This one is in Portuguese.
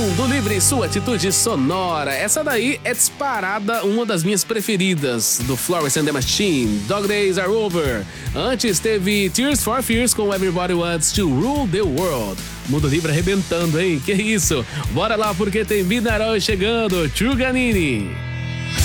Mundo Livre, sua atitude sonora. Essa daí é disparada uma das minhas preferidas, do Florence and the Machine, Dog Days Are Over. Antes teve Tears for Fears com Everybody Wants to Rule the World. Mundo Livre arrebentando, hein? Que isso? Bora lá porque tem Vida Herói chegando, Truganini.